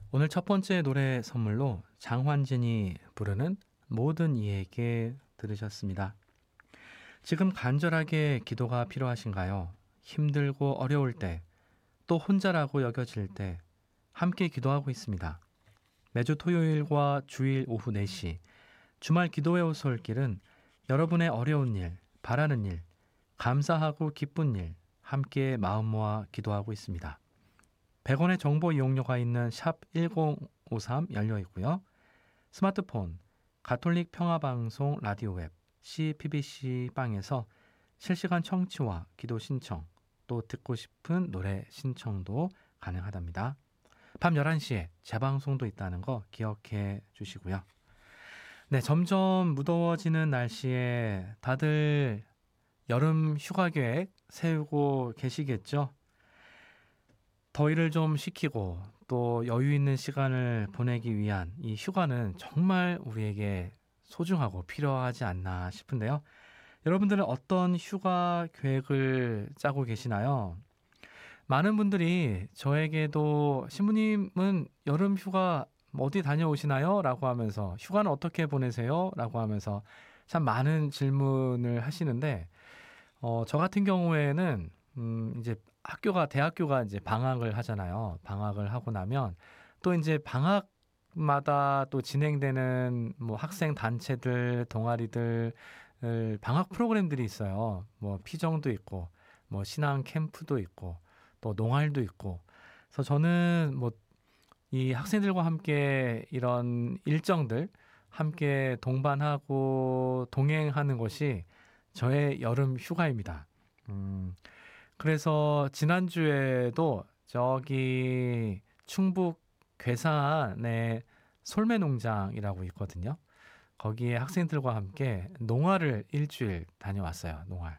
오늘 첫 번째 노래 선물로 장환진이 부르는 모든 이에게 들으셨습니다. 지금 간절하게 기도가 필요하신가요? 힘들고 어려울 때, 또 혼자라고 여겨질 때 함께 기도하고 있습니다. 매주 토요일과 주일 오후 4시 주말 기도의 오솔길은 여러분의 어려운 일, 바라는 일, 감사하고 기쁜 일 함께 마음 모아 기도하고 있습니다. 100원의 정보 이용료가 있는 샵 1053 열려 있고요. 스마트폰, 가톨릭 평화방송 라디오 웹, CPBC 빵에서 실시간 청취와 기도 신청, 또 듣고 싶은 노래 신청도 가능하답니다. 밤 11시에 재방송도 있다는 거 기억해 주시고요. 네, 점점 무더워지는 날씨에 다들 여름 휴가 계획 세우고 계시겠죠? 더위를 좀 식히고 또 여유 있는 시간을 보내기 위한 이 휴가는 정말 우리에게 소중하고 필요하지 않나 싶은데요. 여러분들은 어떤 휴가 계획을 짜고 계시나요? 많은 분들이 저에게도 신부님은 여름 휴가 어디 다녀오시나요? 라고 하면서 휴가는 어떻게 보내세요? 라고 하면서 참 많은 질문을 하시는데 저 같은 경우에는 이제 대학교가 이제 방학을 하잖아요. 방학을 하고 나면 또 이제 방학마다 또 진행되는 뭐 학생 단체들, 동아리들 방학 프로그램들이 있어요. 뭐 피정도 있고, 뭐 신앙 캠프도 있고, 또 농활도 있고. 그래서 저는 뭐 이 학생들과 함께 이런 일정들 함께 동반하고 동행하는 것이 저의 여름 휴가입니다. 그래서 지난주에도 저기 충북 괴산에 솔매농장이라고 있거든요. 거기에 학생들과 함께 농활을 일주일 다녀왔어요. 농활.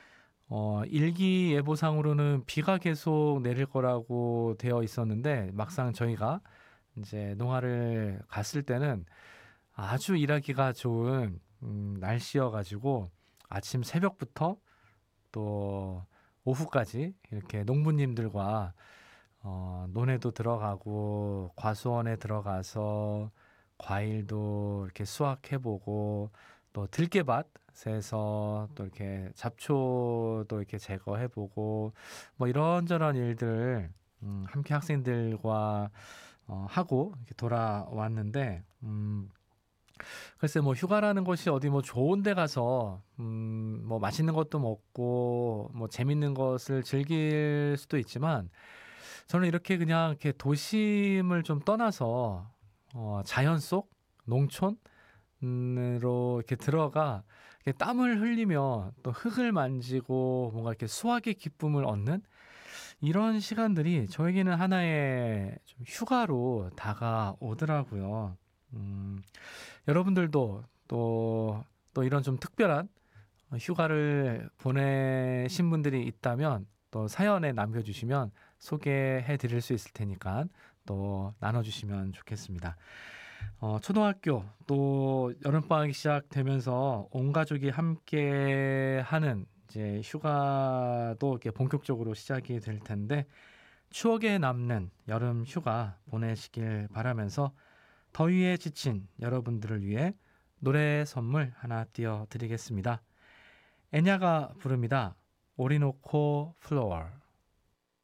일기예보상으로는 비가 계속 내릴 거라고 되어 있었는데 막상 저희가 이제 농활을 갔을 때는 아주 일하기가 좋은 날씨여가지고 아침 새벽부터 또 오후까지 이렇게 농부님들과 논에도 들어가고 과수원에 들어가서 과일도 이렇게 수확해보고 또 들깨밭에서 또 이렇게 잡초도 이렇게 제거해보고 뭐 이런저런 일들을 함께 학생들과 하고 이렇게 돌아왔는데 글쎄 뭐 휴가라는 것이 어디 뭐 좋은 데 가서 뭐 맛있는 것도 먹고 뭐 재밌는 것을 즐길 수도 있지만 저는 이렇게 그냥 이렇게 도심을 좀 떠나서 자연 속 농촌으로 이렇게 들어가 이렇게 땀을 흘리며 또 흙을 만지고 뭔가 이렇게 수확의 기쁨을 얻는 이런 시간들이 저에게는 하나의 좀 휴가로 다가오더라고요. 음, 여러분들도 또 이런 좀 특별한 휴가를 보내신 분들이 있다면 또 사연에 남겨주시면 소개해 드릴 수 있을 테니까 또 나눠주시면 좋겠습니다. 초등학교 또 여름방학이 시작되면서 온 가족이 함께 하는 이제 휴가도 이렇게 본격적으로 시작이 될 텐데 추억에 남는 여름 휴가 보내시길 바라면서 더위에 지친 여러분들을 위해 노래 선물 하나 띄워드리겠습니다. 애냐가 부릅니다. 오리노코 플로어.